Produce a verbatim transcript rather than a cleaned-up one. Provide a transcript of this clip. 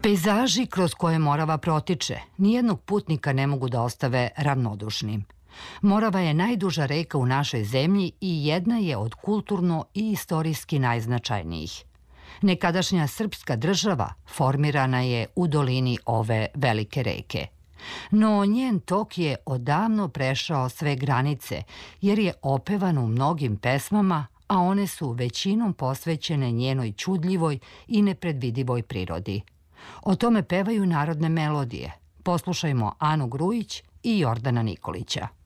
Pejzaži kroz koje Morava protiče nijednog putnika ne mogu da ostave ravnodušnim. Morava je najduža reka u našoj zemlji i jedna je od kulturno i istorijski najznačajnijih. Nekadašnja srpska država formirana je u dolini ove velike reke. No njen tok je odavno prešao sve granice jer je opevan u mnogim pesmama, a one su većinom posvećene njenoj čudljivoj i nepredvidivoj prirodi. O tome pevaju narodne melodije. Poslušajmo Anu Grujić i Jordana Nikolića.